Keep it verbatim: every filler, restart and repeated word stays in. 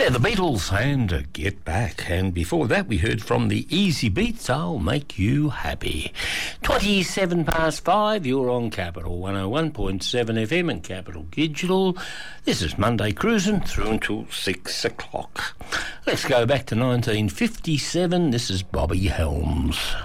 Yeah, the Beatles and uh, Get Back. And before that, we heard from the Easy Beats, I'll Make You Happy. twenty-seven past five, you're on Capital one oh one point seven F M and Capital Digital. This is Monday Cruising through until six o'clock. Let's go back to nineteen fifty-seven. This is Bobby Helms.